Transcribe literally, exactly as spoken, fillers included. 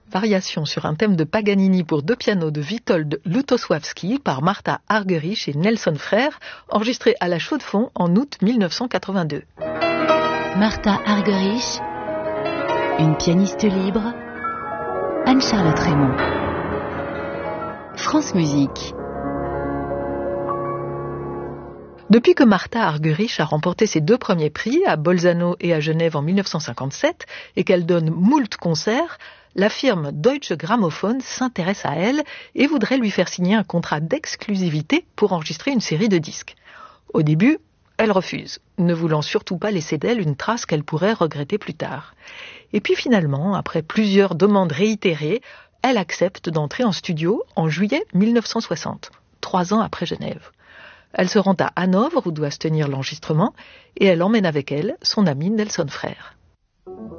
Variation sur un thème de Paganini pour deux pianos de Witold Lutosławski par Martha Argerich et Nelson Frère, enregistré à la Chaux-de-Fonds en août mille neuf cent quatre-vingt-deux. Martha Argerich, une pianiste libre, Anne-Charlotte Raymond. France Musique. Depuis que Martha Argerich a remporté ses deux premiers prix, à Bolzano et à Genève en mille neuf cent cinquante-sept, et qu'elle donne moult concerts, la firme Deutsche Grammophon s'intéresse à elle et voudrait lui faire signer un contrat d'exclusivité pour enregistrer une série de disques. Au début, elle refuse, ne voulant surtout pas laisser d'elle une trace qu'elle pourrait regretter plus tard. Et puis finalement, après plusieurs demandes réitérées, elle accepte d'entrer en studio en juillet mille neuf cent soixante, trois ans après Genève. Elle se rend à Hanovre où doit se tenir l'enregistrement et elle emmène avec elle son ami Nelson Frère.